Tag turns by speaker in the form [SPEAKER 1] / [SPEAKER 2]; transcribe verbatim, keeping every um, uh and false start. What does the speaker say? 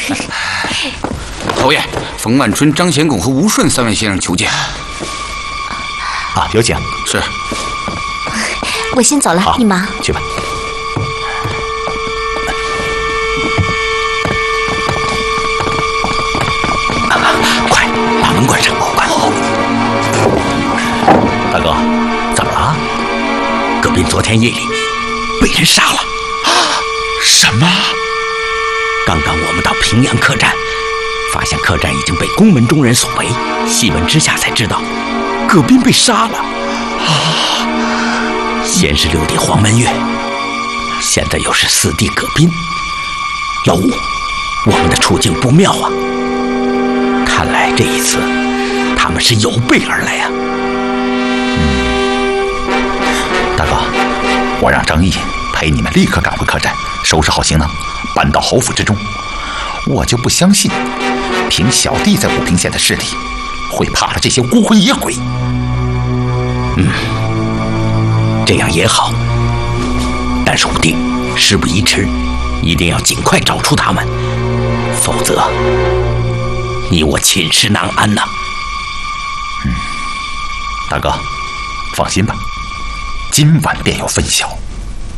[SPEAKER 1] 侯爷，冯万春、张显拱和吴顺三位先生求见。
[SPEAKER 2] 啊，有请。
[SPEAKER 1] 是。
[SPEAKER 3] 我先走了，你忙
[SPEAKER 2] 去吧。快把门关上，快！大哥，怎么了？葛斌昨天夜里被人杀了。
[SPEAKER 4] 什么？
[SPEAKER 2] 刚刚我们到平阳客栈，发现客栈已经被宫门中人所围，细问之下才知道，葛斌被杀了。啊！先是六弟黄门月，现在又是四弟葛斌。老五，我们的处境不妙啊！看来这一次他们是有备而来啊。
[SPEAKER 4] 嗯，大哥，我让张毅陪你们立刻赶回客栈，收拾好行囊，搬到侯府之中。我就不相信，凭小弟在武平县的势力，会怕了这些孤魂野鬼。
[SPEAKER 2] 嗯，这样也好。但是五弟，事不宜迟，一定要尽快找出他们，否则你我寝食难安呐。
[SPEAKER 4] 嗯，大哥，放心吧，今晚便有分晓。